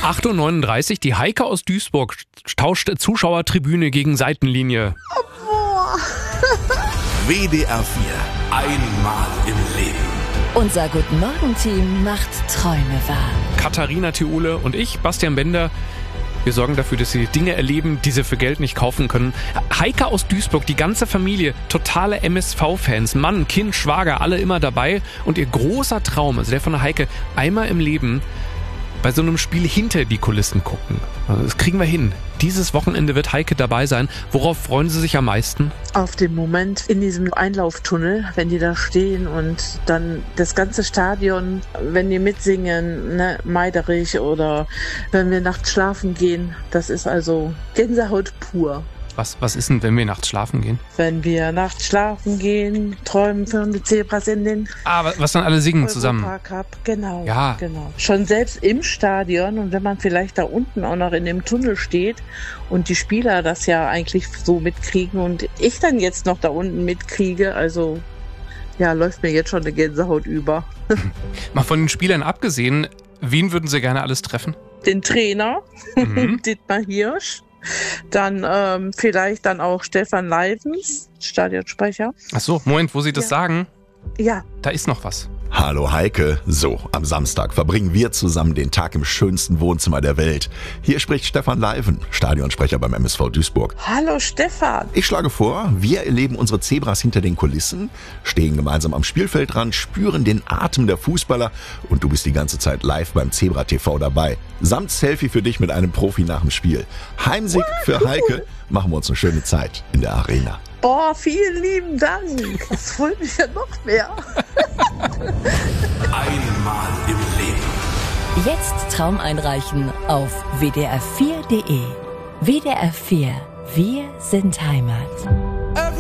8:39 Uhr, die Heike aus Duisburg tauscht Zuschauertribüne gegen Seitenlinie. Boah. WDR 4, einmal im Leben. Unser Guten-Morgen-Team macht Träume wahr. Katharina Thiole und ich, Bastian Bender, wir sorgen dafür, dass sie Dinge erleben, die sie für Geld nicht kaufen können. Heike aus Duisburg, die ganze Familie, totale MSV-Fans, Mann, Kind, Schwager, alle immer dabei. Und ihr großer Traum, also der von der Heike, einmal im Leben bei so einem Spiel hinter die Kulissen gucken. Also das kriegen wir hin. Dieses Wochenende wird Heike dabei sein. Worauf freuen Sie sich am meisten? Auf den Moment in diesem Einlauftunnel, wenn die da stehen und dann das ganze Stadion, wenn die mitsingen, ne, Meiderich, oder wenn wir nachts schlafen gehen, das ist also Gänsehaut pur. Was ist denn, wenn wir nachts schlafen gehen? Wenn wir nachts schlafen gehen, träumen von die Zebras in den Was dann alle singen zusammen. Europacup. Genau, Ja. genau. Schon selbst im Stadion, und wenn man vielleicht da unten auch noch in dem Tunnel steht und die Spieler das ja eigentlich so mitkriegen und ich dann jetzt noch da unten mitkriege, also ja, läuft mir jetzt schon eine Gänsehaut über. Mal von den Spielern abgesehen, wen würden Sie gerne alles treffen? Den Trainer, Dietmar Hirsch. Dann vielleicht dann auch Stefan Leivens, Stadionsprecher. Ach so, Moment, wo Sie das sagen, Ja, da ist noch was. Hallo Heike. So, am Samstag verbringen wir zusammen den Tag im schönsten Wohnzimmer der Welt. Hier spricht Stefan Leiven, Stadionsprecher beim MSV Duisburg. hallo Stefan. Ich schlage vor, wir erleben unsere Zebras hinter den Kulissen, stehen gemeinsam am Spielfeldrand, spüren den Atem der Fußballer und du bist die ganze Zeit live beim Zebra TV dabei. Samt Selfie für dich mit einem Profi nach dem Spiel. Heimsieg für Heike, machen wir uns eine schöne Zeit in der Arena. Boah, vielen lieben Dank. Das freut mich ja noch mehr. Einmal im Leben. Jetzt Traum einreichen auf wdr4.de. WDR 4, wir sind Heimat.